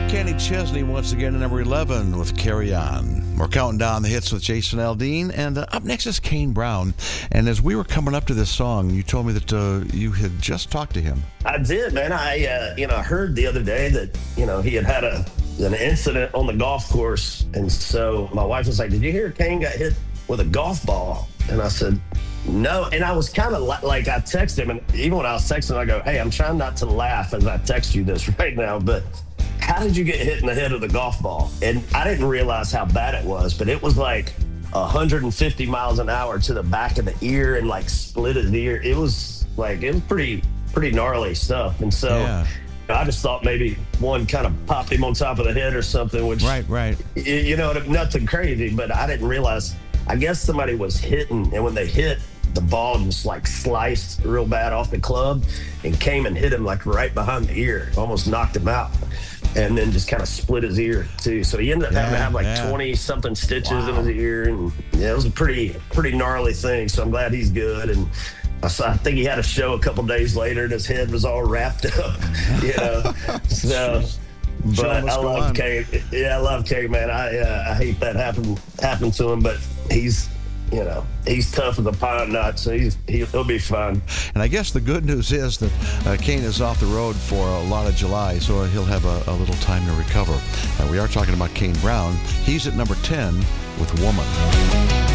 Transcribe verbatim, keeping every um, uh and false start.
Kenny Chesney once again at number eleven with Carry On. We're counting down the hits with Jason Aldean, and uh, up next is Kane Brown. And as we were coming up to this song, you told me that uh, you had just talked to him. I did, man. I, uh, you know, heard the other day that, you know, he had had a an incident on the golf course. And so my wife was like, did you hear Kane got hit with a golf ball? And I said, no. And I was kind of li- like, I texted him, and even when I was texting him, I go, hey, I'm trying not to laugh as I text you this right now, but how did you get hit in the head with a golf ball? And I didn't realize how bad it was, but it was like one hundred fifty miles an hour to the back of the ear and like split his ear. It was like, it was pretty, pretty gnarly stuff. And so Yeah. I just thought maybe one kind of popped him on top of the head or something, which, Right, right. y- you know, nothing crazy, but I didn't realize, I guess somebody was hitting, and when they hit, the ball just like sliced real bad off the club and came and hit him like right behind the ear, almost knocked him out, and then just kind of split his ear too. So he ended up having to Yeah, have like yeah. twenty something stitches Wow. in his ear, and yeah, it was a pretty pretty gnarly thing. So I'm glad he's good. And I, saw, I think he had a show a couple days later, and his head was all wrapped up, you know. So, Show but must I go love on. Kane. Yeah, I love Kane, man. I uh, I hate that happened happened to him, but he's, you know, he's tough as a pine nut, so he's he'll, he'll be fine. And I guess the good news is that uh, Kane is off the road for a lot of July, so he'll have a, a little time to recover. And we are talking about Kane Brown. He's at number ten with Woman.